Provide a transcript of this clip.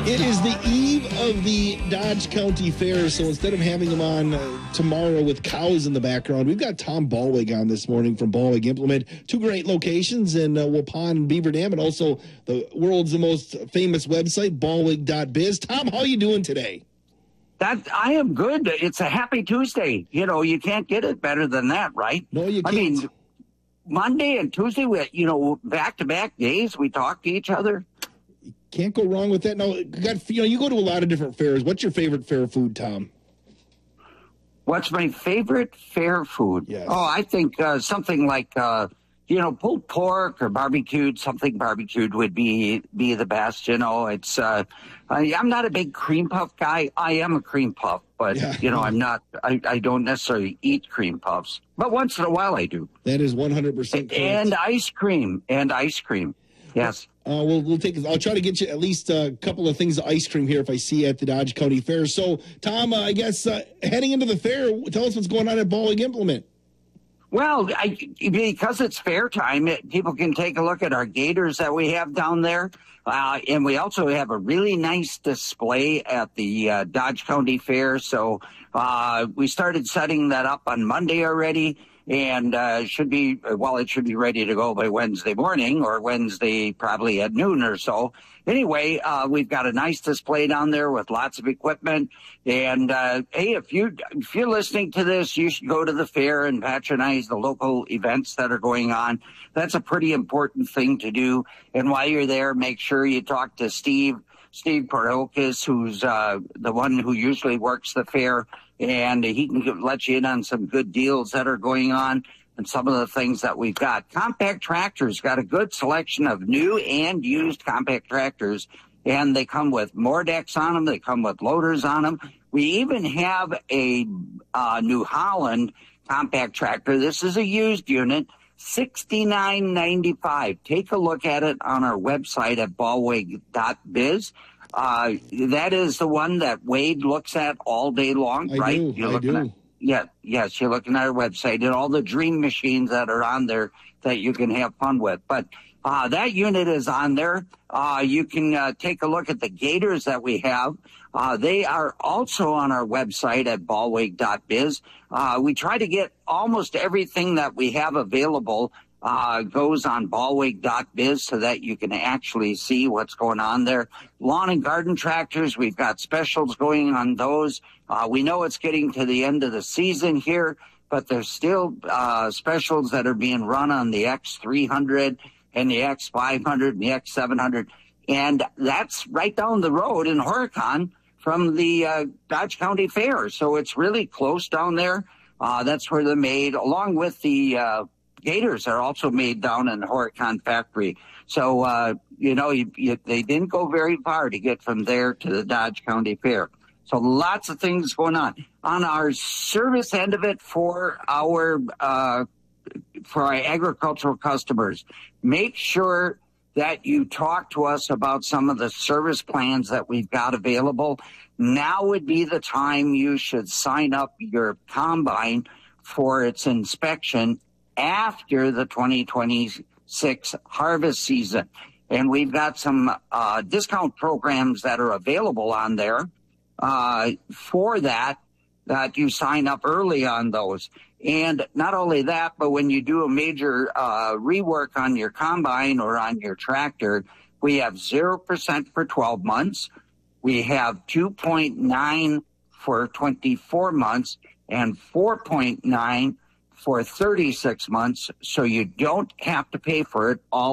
It is the eve of the Dodge County Fair, so instead of having them on tomorrow with cows in the background, we've got Tom Ballwig on this morning from Ballwig Implement. Two great locations in Waupun and Beaver Dam, and also the world's most famous website, ballwig.biz. Tom, how are you doing today? I am good. It's a happy Tuesday. You know, you can't get it better than that, right? No, you can't. I mean, Monday and Tuesday, back-to-back days, we talk to each other. Can't go wrong with that. Now, you go to a lot of different fairs. What's your favorite fair food, Tom? What's my favorite fair food? Yes. Oh, I think something like, pulled pork or something barbecued would be the best. It's, I'm not a big cream puff guy. I am a cream puff, but, I'm not, I don't necessarily eat cream puffs. But once in a while I do. That is 100% correct. And ice cream. Yes. We'll take. I'll try to get you at least a couple of things of ice cream here if I see you at the Dodge County Fair. So, Tom, I guess heading into the fair, tell us what's going on at Ballwig Implement. Well, because it's fair time, people can take a look at our gators that we have down there. And we also have a really nice display at the Dodge County Fair. So we started setting that up on Monday already. And it should be ready to go by Wednesday morning or Wednesday probably at noon or so. Anyway, we've got a nice display down there with lots of equipment. And hey, if you're listening to this, you should go to the fair and patronize the local events that are going on. That's a pretty important thing to do. And while you're there, make sure you talk to Steve Parokis, who's the one who usually works the fair. And he can let you in on some good deals that are going on and some of the things that we've got. Compact Tractors got a good selection of new and used compact tractors, and they come with Mordex on them. They come with loaders on them. We even have a New Holland compact tractor. This is a used unit, $69.95. Take a look at it on our website at ballwig.biz. That is the one that Wade looks at all day long, right? I do. Yes, you're looking at our website and all the dream machines that are on there that you can have fun with. But that unit is on there. You can take a look at the gators that we have. They are also on our website at ballwig.biz. We try to get almost everything that we have available goes on ballwig.biz so that you can actually see what's going on there. Lawn and garden tractors, we've got specials going on those. We know it's getting to the end of the season here, but there's still specials that are being run on the X300 and the X500 and the X700. And that's right down the road in Horicon from the Dodge County Fair. So it's really close down there. That's where they're made, along with the gators are also made down in the Horicon factory. So, they didn't go very far to get from there to the Dodge County Fair. So lots of things going on. On our service end of it for our agricultural customers, make sure that you talk to us about some of the service plans that we've got available. Now would be the time you should sign up your combine for its inspection after the 2026 harvest season. And we've got some discount programs that are available on there for that you sign up early on those. And not only that, but when you do a major rework on your combine or on your tractor, we have 0% for 12 months. We have 2.9 for 24 months and 4.9 for 36 months, so you don't have to pay for it all